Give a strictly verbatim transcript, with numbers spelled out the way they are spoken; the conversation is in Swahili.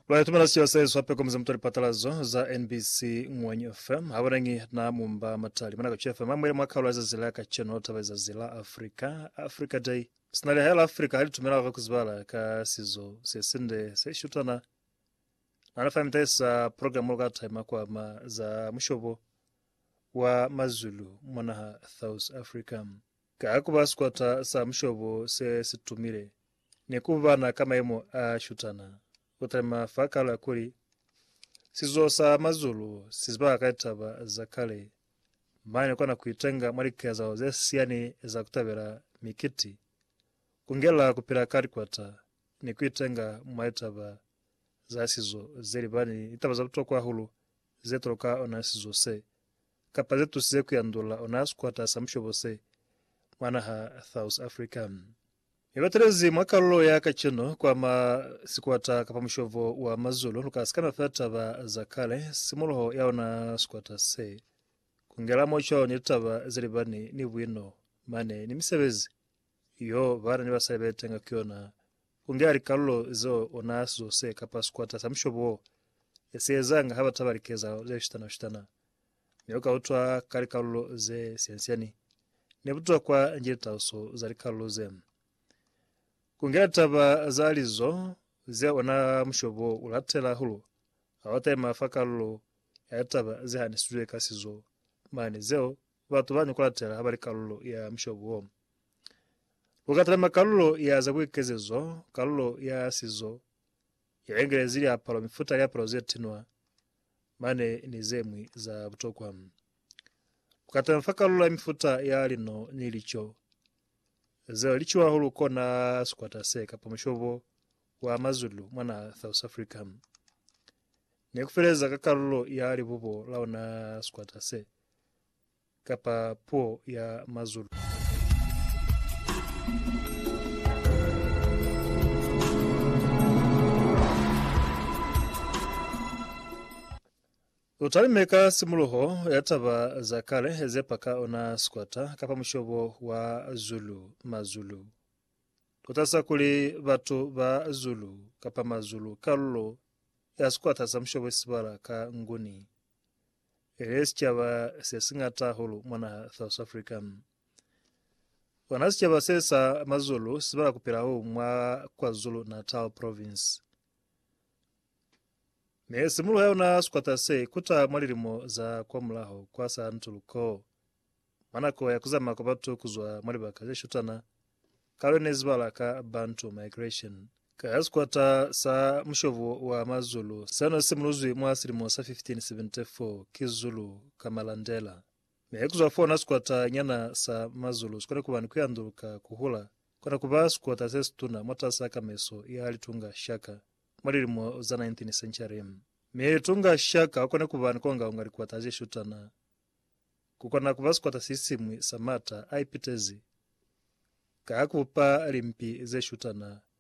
Lwa tumana sio sasa wape kwa mzamtori patalazo za N B C Mwanyi F M hawarangi na mumba matali mana kwa F M amwe mwaka wa zila ka channel tabeza zila Africa Africa Day snali hela Africa hali tumela kwa kuzbala ka sizo sesinde se shutana na nafahamu tesa program loga time kwa ma za mshobo wa mazulu mwana South Africa ka kubaskwata sa mshobo se situmire ne kubana kama imo a shutana utama fakala kuri sizo sa mazulu sizba kaitaba zakale mane kwa na kuitenga marika za zesiani za kutabera mikiti kungela kupira karikwata ni kuitenga maitaba za sizo zeribani itaba za kutokwa hulu zetroka ona sizo se kapazetu size kuyandula ona squata samshobose mwana ha South African Ibaterezi mwaka lolo ya kachino kwa ma sikuata kapamushovo wa mazulu lukas kama fata ba zakale simuloho yaona sikuata se kungela mocho nyitaba zeribani ni wino mane ni misebezi yo bara niba sabetenga kiona kungela kallo zo onaso se kapa sikuata samshovo yesezanga haba tabarikeza ze shitana shitana nyoka utwa kali kallo ze siensiani nebutwa kwa njita uso zali kallo ze kungela taba zalizo ze ona mshobo ulatela hulu awata mafakalo yataba ze hanisuje kasizo mane zeo watu banyu kulatela habari kallo ya mshobo ukatala makallo ya zabwekezezo kallo ya sizo ya engelezili apalo mifuta ya prozetinwa mane ni zemwi za butokwa ukatala mafakalo ya mifuta ya lino nilicho zeo lichwa hulu kona squata se kapa mshobo wa mazulu mwana South Africa ne kufeleza kakallo ya libubo laona squata se kapa po ya mazulu utalimeka simuloho yataba zakale zepaka ona squata kapa mshobo wa Zulu mazulu utasa kuli batu ba Zulu kapa mazulu kallo ya squata za mshobo sibara ka nguni eleschaba sesingata hulu mwana South African wanasichaba sesa mazulu sibara kupira hu mwa kwa Zulu Natal province ne simulo yaona squata se kuta mwalirimo za kwa mulaho kwa sa ntuluko manako ya kuzama kwa batu kuzwa mwalibaka ze shutana kalone zibala ka bantu migration ka squata sa mshovu wa mazulu sano simuluzwi mwasiri mosa fifteen seventy-four kizulu kamalandela ne kuzwa fona squata nyana sa mazulu skone kubani kuyanduluka kuhula kona kuba squata se stuna motasa kameso ya halitunga shaka mwalirimo za nineteenth century me tunga shaka kone kubani konga ungari kwataje shutana kukona kubaskwata sisimwi samata aipitezi kakupa limpi ze shutana